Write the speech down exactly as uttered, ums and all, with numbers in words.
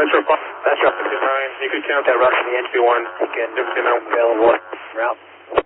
Metro five, Metro fifty-nine, you could count that route from the entry one, again, fifty-nine available route.